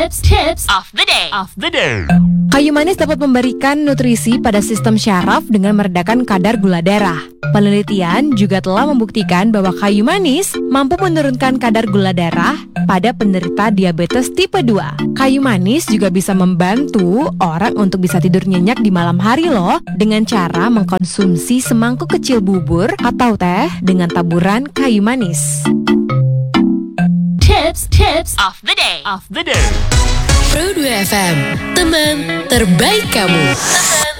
Tips of the day. Kayu manis dapat memberikan nutrisi pada sistem syaraf dengan meredakan kadar gula darah. Penelitian juga telah membuktikan bahwa kayu manis mampu menurunkan kadar gula darah pada penderita diabetes tipe 2. Kayu manis juga bisa membantu orang untuk bisa tidur nyenyak di malam hari loh, dengan cara mengkonsumsi semangkuk kecil bubur atau teh dengan taburan kayu manis. Tips of the day. Pro 2 FM, teman terbaik kamu.